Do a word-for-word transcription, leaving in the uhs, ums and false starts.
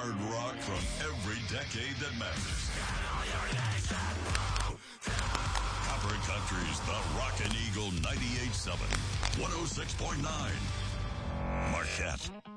hard rock from every decade that matters. Copper Country's The Rockin' Eagle ninety-eight point seven, one oh six point nine. Marquette.